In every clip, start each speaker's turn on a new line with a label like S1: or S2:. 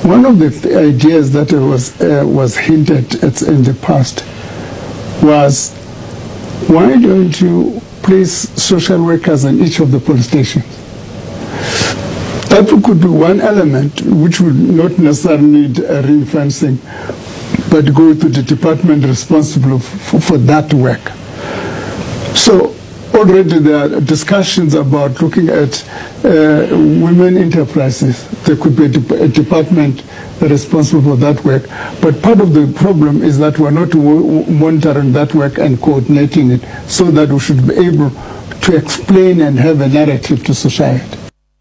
S1: One of the ideas that was hinted at in the past was, why don't you place social workers in each of the police stations? That could be one element which would not necessarily need a ring fencing, but go to the department responsible for that work. So already there are discussions about looking at women enterprises. There could be a department responsible for that work. But part of the problem is that we're not monitoring that work and coordinating it so that we should be able to explain and have a narrative to society.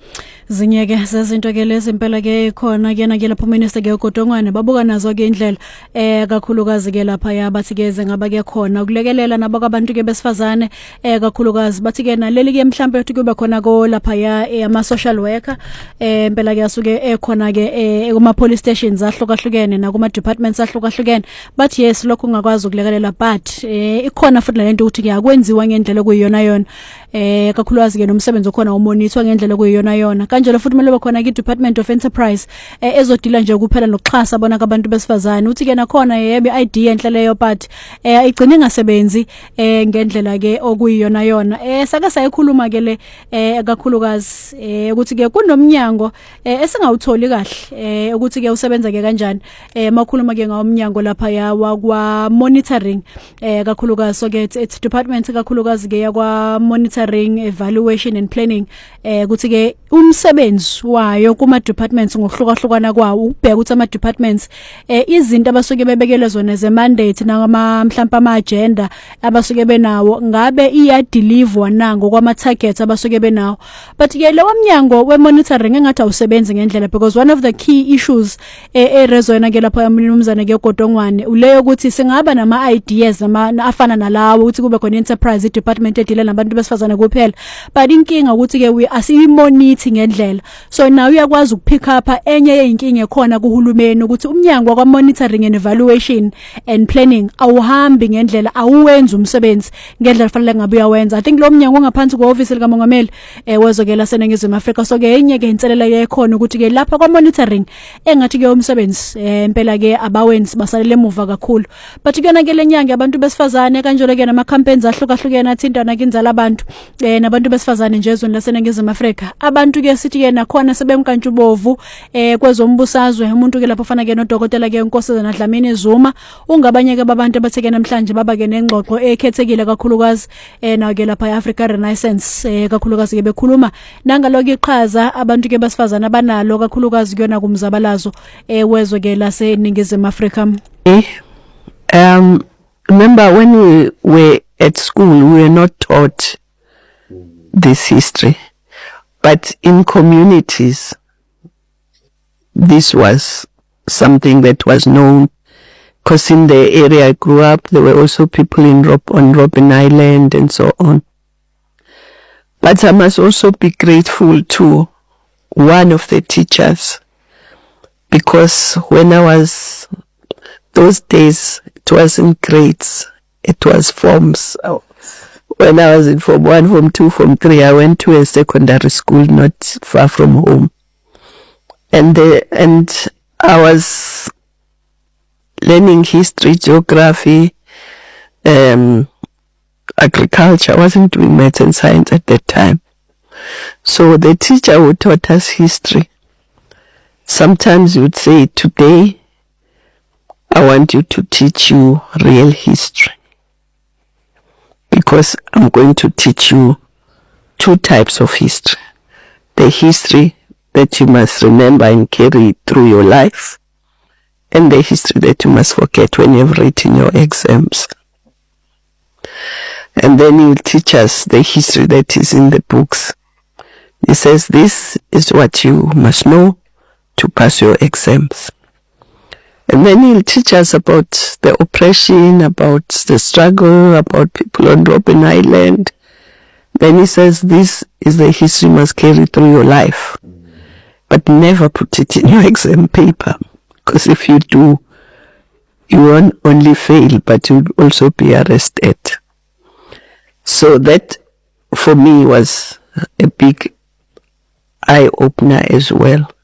S2: Zinyeke zezinto ke lezi impela ke khona ke na ke lapho minister ke uGodongwane babuka nazo ke indlela kakhulukazi ke lapha yabathi ke ngaba ke khona ukulekelela nabo abantu ke besifazane kakhulukazi bathi ke naleli ke mhlambe ukuthi kube khona ko lapha ya ama social worker impela ke asuke ekhona ke kuma police stations ahlukahlukene na kuma departments ahlukahlukene but yes lokho ungakwazi ukulekelela but ikhona futhi lento ukuthi ke akwenziwa ngendlela kuyiyona yona kakhulukazi ke nomsebenzi okhona umonithwa ngendlela kuyiyona yona kanjalo futhi kumele bakhona ke Department of Enterprise ezodila nje kuphela nokuxhasa bona abantu besifazane uthi ke nakhona yebe idea enhle leyo but igcine ingasebenzi ngendlela ke okuyiyona yona sake sayikhuluma ke le kakhulukazi ukuthi ke kunomnyango esingawutholi kahle ukuthi ke usebenza ke kanjani makhuluma ke ngawomnyango lapha yawa kwa monitoring kakhulukazi so ke it's department kakhulukazi ke yakwa monitoring evaluation and planning ukuthi ke umsebenzi wayo kuma departments ngokuhlukahlukana kwawo ubheka ukuthi ama departments izinto abasuke bebekele zona ze mandate nama mhlawumbe ama agenda abasuke benawo ngabe iya deliver nango kwama targets abasuke benawo but ke lo mnyango we monitoring engathi awusebenzi ngendlela because one of the key issues erezona ke lapha umnumzana ke Godongwane uleyo ukuthi singaba nama ideas afana nalawo ukuthi kube khona enterprise department edile nabantu besifazana kuphela but inkinga ukuthi ke we asimonitor ngendlela so now uyakwazi ukupick up enye yeinkinga ekhona kuhulumeni ukuthi umnyango kwa monitoring and evaluation and planning awuhambi ngendlela awuwenza umsebenzi ngendlela fanele ngabe uyawenza I think lo mnyango ongaphansi kwa office lika mongameli wezokela seNingizimu Afrika so ke enye ke inselela yekhona ukuthi ke lapha kwa monitoring engathi ke umsebenzi impela ke abawenzi basalele emuva kakhulu but kuyona ke lenyanga abantu besifazane kanjalo ke nama campaigns ahlukahlukene athintana ke inzala abantu nabantu besifazane nje ezweni laseNingizimu Afrika abantu ke sithi ke nakhona sebemkantshubovu kwezombusazwe umuntu ke lapho fana ke nodokotela ke uNkosazana Dlamini Zuma ungabanye ke babantu abatheke namhlanje baba ke nengxoxo ekhethekile kakhulukazi na ke lapha eAfrica Renaissance kakhulukazi ke bekhuluma nangaloku iqhaza abantu ke basifazana banalo kakhulukazi kuyona kumzabalazo wezwe ke laseNingizimu Afrika.
S3: Remember when we were at school we were not taught this history. But in communities, this was something that was known because in the area I grew up, there were also people on Robben Island and so on. But I must also be grateful to one of the teachers because when I was, those days, it wasn't grades, it was forms. When I was in Form 1, Form 2, Form 3, I went to a secondary school not far from home. And I was learning history, geography, agriculture. I wasn't doing maths and science at that time. So the teacher who taught us history, sometimes he would say, today, I want you to teach you real history. Because I'm going to teach you two types of history. The history that you must remember and carry through your life, and the history that you must forget when you've written your exams. And then he'll teach us the history that is in the books. He says, this is what you must know to pass your exams. And then he'll teach us about the oppression, about the struggle, about people on Robben Island. Then he says, this is the history you must carry through your life. But never put it in your exam paper. Because if you do, you won't only fail, but you'll also be arrested. So that, for me, was a big eye-opener as well.